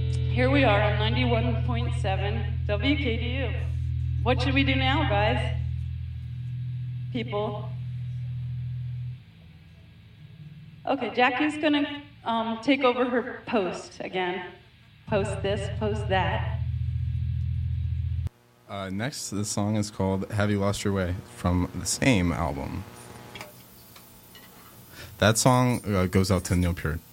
Here we are on 91.7 WKDU. What should we do now, guys? People. Okay, Jackie's gonna take over her post again. Post this, post that. Next, the song is called Have You Lost Your Way from the same album. That song goes out to Neil Peart.